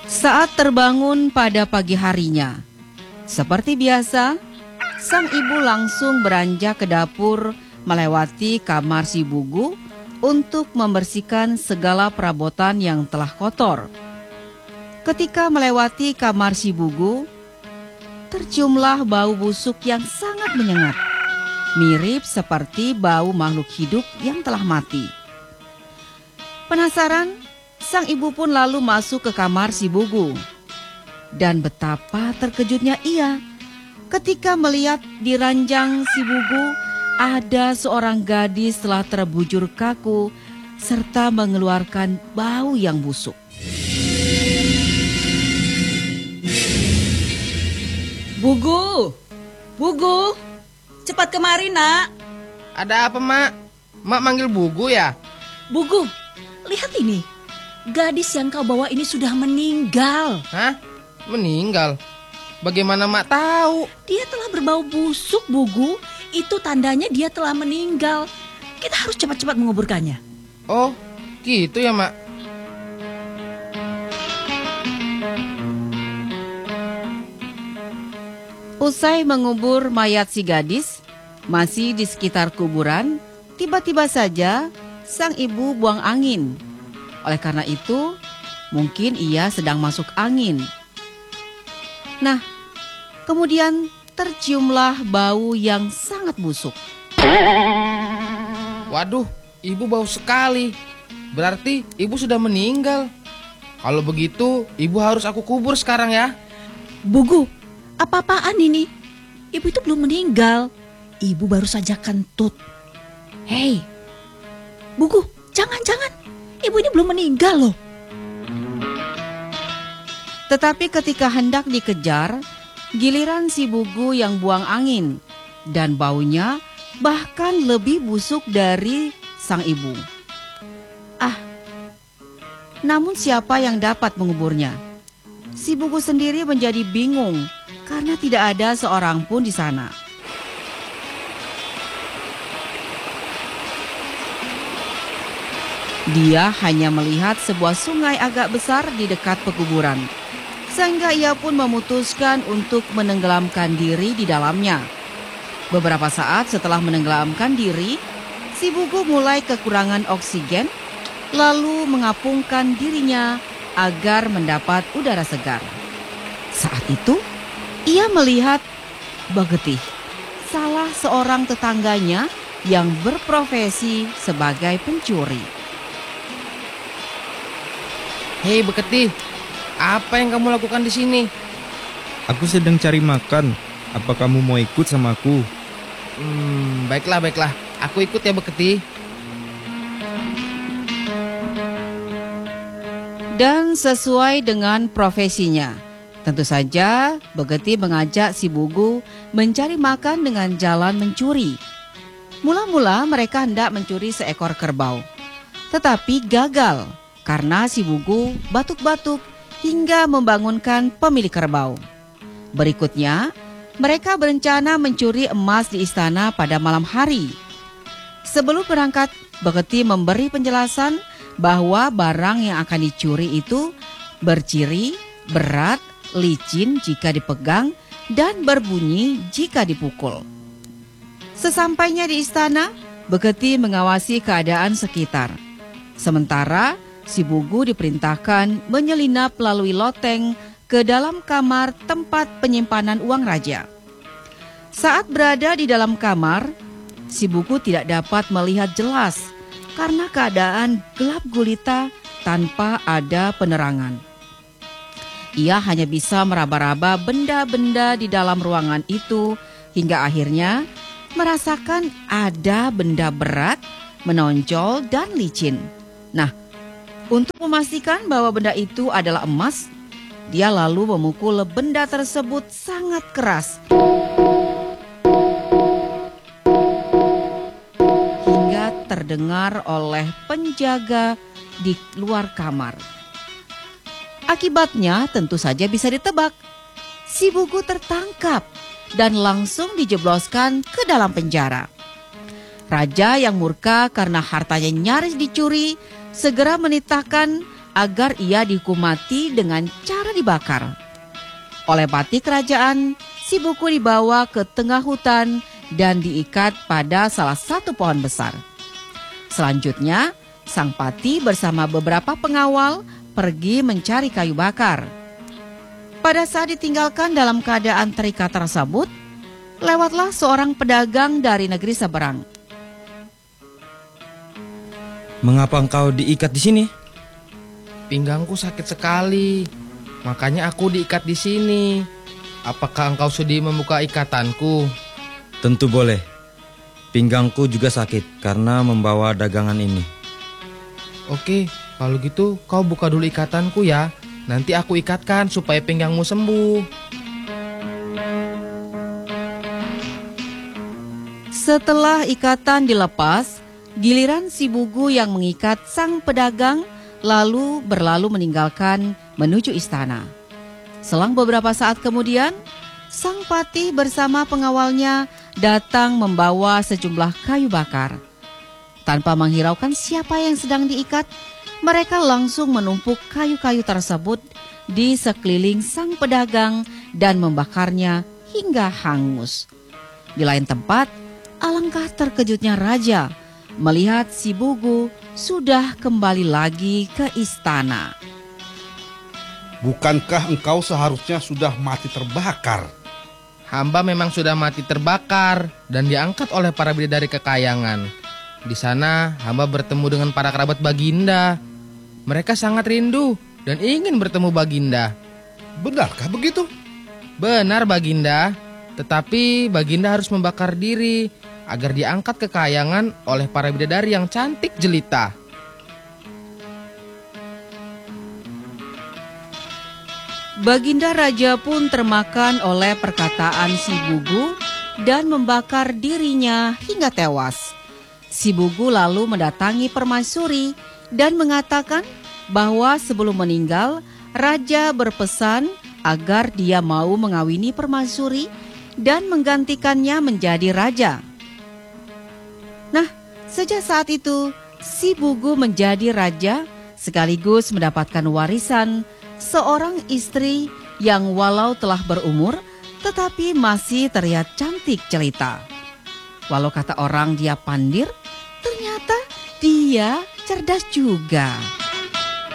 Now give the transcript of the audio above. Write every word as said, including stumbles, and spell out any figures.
Saat terbangun pada pagi harinya, seperti biasa, sang ibu langsung beranjak ke dapur melewati kamar si Bugu untuk membersihkan segala perabotan yang telah kotor. Ketika melewati kamar si Bugu, terciumlah bau busuk yang sangat menyengat, mirip seperti bau makhluk hidup yang telah mati. Penasaran, sang ibu pun lalu masuk ke kamar si Bugu. Dan betapa terkejutnya ia ketika melihat di ranjang si Bugu ada seorang gadis telah terbujur kaku serta mengeluarkan bau yang busuk. Bugu, Bugu, cepat kemari nak. Ada apa mak? Mak manggil Bugu ya? Bugu, lihat ini. Gadis yang kau bawa ini sudah meninggal. Hah? Meninggal? Bagaimana mak tahu? Dia telah berbau busuk, Bugu. Itu tandanya dia telah meninggal. Kita harus cepat-cepat menguburkannya. Oh, gitu ya mak? Usai mengubur mayat si gadis, masih di sekitar kuburan, tiba-tiba saja sang ibu buang angin. Oleh karena itu, mungkin ia sedang masuk angin. Nah, kemudian terciumlah bau yang sangat busuk. Waduh, ibu bau sekali. Berarti ibu sudah meninggal. Kalau begitu, ibu harus aku kubur sekarang ya. Bugu, apa-apaan ini? Ibu itu belum meninggal. Ibu baru saja kentut. Hei, Bugu, jangan-jangan. Ibu ini belum meninggal loh. Tetapi ketika hendak dikejar, giliran si Bugu yang buang angin, dan baunya bahkan lebih busuk dari sang ibu. Ah, namun siapa yang dapat menguburnya? Si Bugu sendiri menjadi bingung karena tidak ada seorang pun di sana. Dia hanya melihat sebuah sungai agak besar di dekat pekuburan, sehingga ia pun memutuskan untuk menenggelamkan diri di dalamnya. Beberapa saat setelah menenggelamkan diri, si Bugu mulai kekurangan oksigen, lalu mengapungkan dirinya agar mendapat udara segar. Saat itu, ia melihat Bagetih, salah seorang tetangganya yang berprofesi sebagai pencuri. Hei Beketih, apa yang kamu lakukan di sini? Aku sedang cari makan. Apa kamu mau ikut sama aku? Hmm, baiklah, baiklah. Aku ikut ya Beketih. Dan sesuai dengan profesinya, tentu saja Bagetih mengajak si Bugu mencari makan dengan jalan mencuri. Mula-mula mereka hendak mencuri seekor kerbau, tetapi gagal karena si Bugu batuk-batuk hingga membangunkan pemilik kerbau. Berikutnya, mereka berencana mencuri emas di istana pada malam hari. Sebelum berangkat, Bagetih memberi penjelasan bahwa barang yang akan dicuri itu berciri, berat, licin jika dipegang, dan berbunyi jika dipukul. Sesampainya di istana, Bagetih mengawasi keadaan sekitar. Sementara si Bugu diperintahkan menyelinap melalui loteng ke dalam kamar tempat penyimpanan uang raja. Saat berada di dalam kamar, si Bugu tidak dapat melihat jelas karena keadaan gelap gulita tanpa ada penerangan. Ia hanya bisa meraba-raba benda-benda di dalam ruangan itu hingga akhirnya merasakan ada benda berat, menonjol dan licin. Nah, untuk memastikan bahwa benda itu adalah emas, dia lalu memukul benda tersebut sangat keras hingga terdengar oleh penjaga di luar kamar. Akibatnya tentu saja bisa ditebak. Si Bugu tertangkap dan langsung dijebloskan ke dalam penjara. Raja yang murka karena hartanya nyaris dicuri segera menitahkan agar ia dihukum mati dengan cara dibakar. Oleh pati kerajaan, si buku dibawa ke tengah hutan dan diikat pada salah satu pohon besar. Selanjutnya, sang pati bersama beberapa pengawal pergi mencari kayu bakar. Pada saat ditinggalkan dalam keadaan terikat tersebut, lewatlah seorang pedagang dari negeri seberang. Mengapa engkau diikat di sini? Pinggangku sakit sekali, makanya aku diikat di sini. Apakah engkau sudi membuka ikatanku? Tentu boleh. Pinggangku juga sakit karena membawa dagangan ini. Oke, kalau gitu kau buka dulu ikatanku ya. Nanti aku ikatkan supaya pinggangmu sembuh. Setelah ikatan dilepas, giliran si buku yang mengikat sang pedagang lalu berlalu meninggalkan menuju istana. Selang beberapa saat kemudian, sang pati bersama pengawalnya datang membawa sejumlah kayu bakar. Tanpa menghiraukan siapa yang sedang diikat, mereka langsung menumpuk kayu-kayu tersebut di sekeliling sang pedagang dan membakarnya hingga hangus. Di lain tempat, alangkah terkejutnya raja melihat si buku sudah kembali lagi ke istana. Bukankah engkau seharusnya sudah mati terbakar? Hamba memang sudah mati terbakar dan diangkat oleh para bidadari kekayangan. Di sana hamba bertemu dengan para kerabat Baginda. Mereka sangat rindu dan ingin bertemu Baginda. Benarkah begitu? Benar Baginda, tetapi Baginda harus membakar diri agar diangkat kekayangan oleh para bidadari yang cantik jelita. Baginda raja pun termakan oleh perkataan si buku dan membakar dirinya hingga tewas. Si buku lalu mendatangi permaisuri dan mengatakan bahwa sebelum meninggal, raja berpesan agar dia mau mengawini permaisuri dan menggantikannya menjadi raja. Nah, sejak saat itu, si buku menjadi raja sekaligus mendapatkan warisan seorang istri yang walau telah berumur tetapi masih terlihat cantik jelita. Walau kata orang dia pandir, ternyata dia cerdas juga.